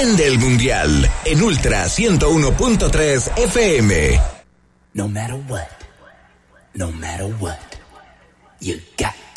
Enciende el Mundial en Ultra 101.3 FM. No matter what, you